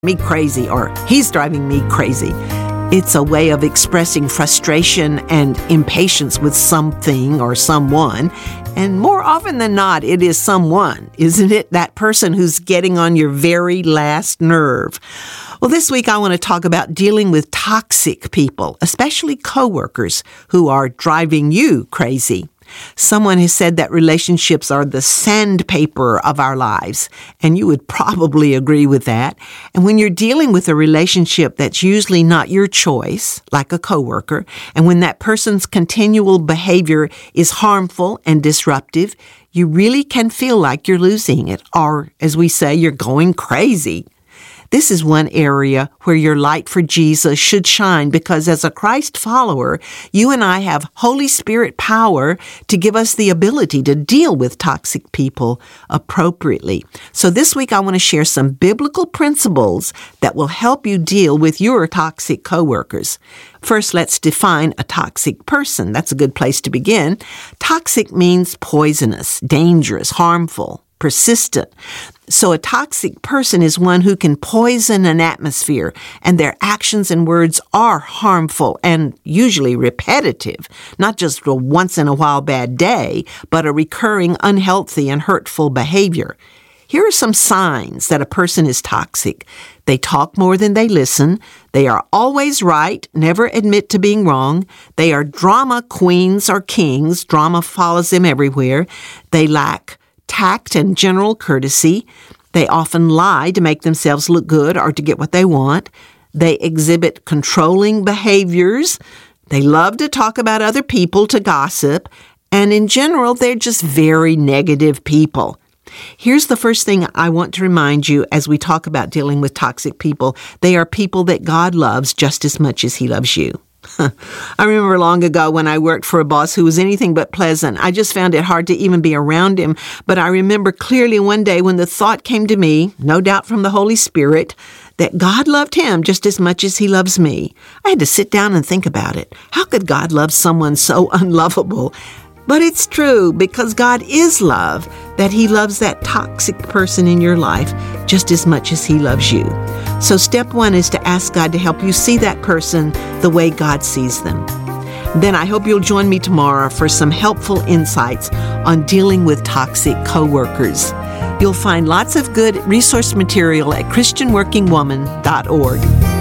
me crazy, or he's driving me crazy. It's a way of expressing frustration and impatience with something or someone. And more often than not, it is someone, isn't it? That person who's getting on your very last nerve. Well, this week I want to talk about dealing with toxic people, especially coworkers who are driving you crazy. Someone has said that relationships are the sandpaper of our lives, and you would probably agree with that. And when you're dealing with a relationship that's usually not your choice, like a coworker, and when that person's continual behavior is harmful and disruptive, you really can feel like you're losing it, or, as we say, you're going crazy. This is one area where your light for Jesus should shine, because as a Christ follower, you and I have Holy Spirit power to give us the ability to deal with toxic people appropriately. So this week I want to share some biblical principles that will help you deal with your toxic coworkers. First, let's define a toxic person. That's a good place to begin. Toxic means poisonous, dangerous, harmful, persistent. So a toxic person is one who can poison an atmosphere, and their actions and words are harmful and usually repetitive, not just a once-in-a-while bad day, but a recurring unhealthy and hurtful behavior. Here are some signs that a person is toxic. They talk more than they listen. They are always right, never admit to being wrong. They are drama queens or kings. Drama follows them everywhere. They lack tact and general courtesy. They often lie to make themselves look good or to get what they want. They exhibit controlling behaviors. They love to talk about other people, to gossip. And in general, they're just very negative people. Here's the first thing I want to remind you as we talk about dealing with toxic people. They are people that God loves just as much as He loves you. I remember long ago when I worked for a boss who was anything but pleasant. I just found it hard to even be around him. But I remember clearly one day when the thought came to me, no doubt from the Holy Spirit, that God loved him just as much as He loves me. I had to sit down and think about it. How could God love someone so unlovable? But it's true, because God is love, that He loves that toxic person in your life just as much as He loves you. So step one is to ask God to help you see that person the way God sees them. Then I hope you'll join me tomorrow for some helpful insights on dealing with toxic coworkers. You'll find lots of good resource material at ChristianWorkingWoman.org.